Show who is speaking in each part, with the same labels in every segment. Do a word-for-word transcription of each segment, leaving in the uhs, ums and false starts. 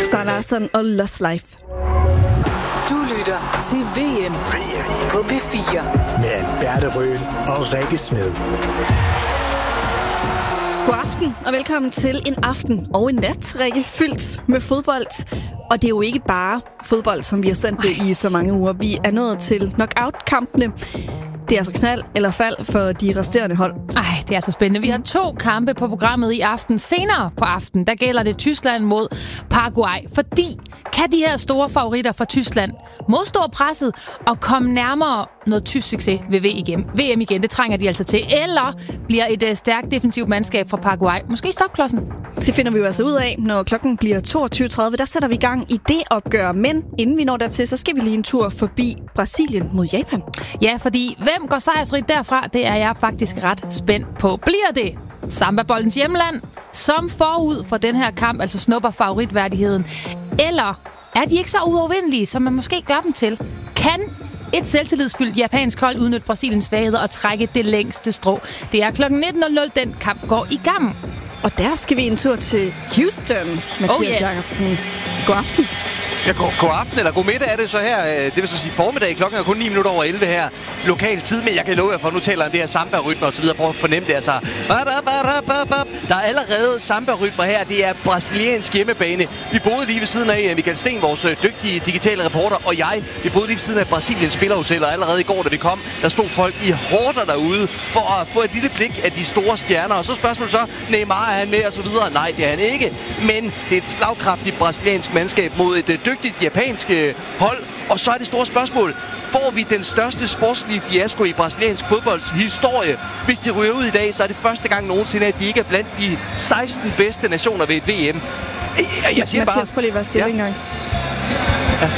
Speaker 1: Sara Larsson og Lost Life.
Speaker 2: Du lytter til V M, V M. på P fire.
Speaker 3: Med Alberte Røhl og Rikke Smed.
Speaker 1: God aften og velkommen til en aften og en nat, Rikke, fyldt med fodbold. Og det er jo ikke bare fodbold, som vi har sendt det i så mange uger. Vi er nået til knockout-kampene. Det er altså knald eller fald for de resterende hold.
Speaker 4: Ej, det er så spændende. Vi har to kampe på programmet i aften. Senere på aften, der gælder det Tyskland mod Paraguay. Fordi kan de her store favoritter fra Tyskland modstå presset og komme nærmere noget tysk succes ved V M igen? Det trænger de altså til. Eller bliver et uh, stærkt defensivt mandskab fra Paraguay måske stopklodsen?
Speaker 1: Det finder vi jo altså ud af, når klokken bliver toogtyve tredive. Der sætter vi i gang i det opgør. Men inden vi når dertil, så skal vi lige en tur forbi Brasilien mod Japan.
Speaker 4: Ja, fordi hvem går sejrsrigt derfra? Det er jeg faktisk ret spændt på. Bliver det Samba-boldens hjemland, som forud for den her kamp altså snupper favoritværdigheden? Eller er de ikke så uovervindelige, som man måske gør dem til? Kan et selvtillidsfyldt japansk hold udnytte Brasiliens svagheder og trække det længste strå? Det er klokken nitten nul nul, den kamp går i gang.
Speaker 1: Og der skal vi en tur til Houston, Mathias
Speaker 4: Oh, yes.
Speaker 1: Jacobsen. God aften.
Speaker 5: Ja, god, god aften eller god middag er det så her. Det vil så sige formiddag. Klokken er kun ni minutter over elleve her. Lokal tid, men jeg kan love jer for, nu taler om det her samba-rytmer og så videre. Prøv at fornemme det altså. Der er allerede samba-rytmer her. Det er brasiliansk hjemmebane. Vi boede lige ved siden af Michael Sten, vores dygtige digitale reporter, og jeg. Vi boede lige ved siden af Brasiliens spillerhotel, og allerede i går, da vi kom, der stod folk i horder derude for at få et lille blik af de store stjerner. Og så spørgsmålet så, Neymar er han med og så videre? Nej, det er han ikke. Men det er et slagkraftigt brasiliansk mandskab mod et dygtigt japansk hold. Og så er det store spørgsmål. Får vi den største sportslige fiasko i brasiliansk fodbolds historie? Hvis de ryger ud i dag, så er det første gang nogensinde, at de ikke er blandt de seksten bedste nationer ved et V M. Jeg, jeg siger
Speaker 1: Mathias,
Speaker 5: bare...
Speaker 1: prøv lige at være stille ja. en gang.
Speaker 5: Ja.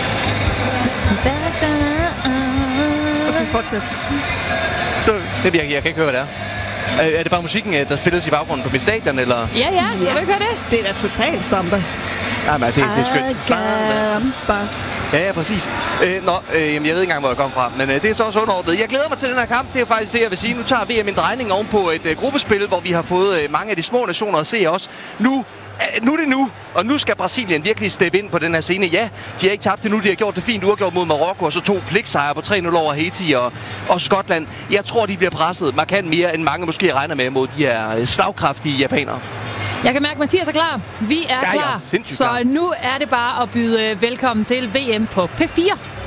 Speaker 1: Okay, fortsæt.
Speaker 5: Så, det, jeg, jeg kan ikke høre, hvad det er. Er det bare musikken, der spilles i baggrunden på mit stadion, eller?
Speaker 4: Ja, ja. Kan ja. du ikke høre det?
Speaker 1: Det er da totalt samba.
Speaker 5: Ja, men det, det er skønt.
Speaker 1: Agamba.
Speaker 5: Ja, ja, præcis. Øh, nå, øh, jeg ved ikke engang, hvor jeg kom fra, men øh, det er så også underordnet. Jeg glæder mig til den her kamp. Det er faktisk det, jeg vil sige. Nu tager V M en drejning oven på et øh, gruppespil, hvor vi har fået øh, mange af de små nationer at se os. Nu, øh, nu er det nu, og nu skal Brasilien virkelig steppe ind på den her scene. Ja, de har ikke tabt det nu. De har gjort det fint uafgjort mod Marokko, og så to pligtsejre på tre nul over Haiti og, og Skotland. Jeg tror, de bliver presset markant mere, end mange måske regner med mod de her slagkraftige japanere.
Speaker 4: Jeg kan mærke, at Mathias er klar. Vi er
Speaker 5: ja,
Speaker 4: klar.
Speaker 5: Ja, så
Speaker 4: nu er det bare at byde velkommen til V M på P fire.